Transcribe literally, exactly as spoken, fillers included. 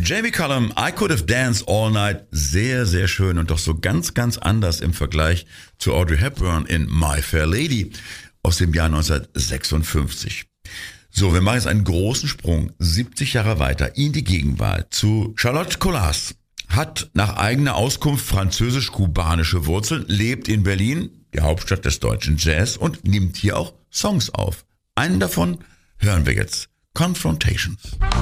Jamie Cullum, I Could Have Danced All Night. Sehr, sehr schön und doch so ganz, ganz anders im Vergleich zu Audrey Hepburn in My Fair Lady aus dem Jahr neunzehnhundertsechsundfünfzig. So, wir machen jetzt einen großen Sprung, siebzig Jahre weiter, in die Gegenwart, zu Charlotte Colas. Hat nach eigener Auskunft französisch-kubanische Wurzeln, lebt in Berlin, die Hauptstadt des deutschen Jazz, und nimmt hier auch Songs auf. Einen davon hören wir jetzt, Confrontations.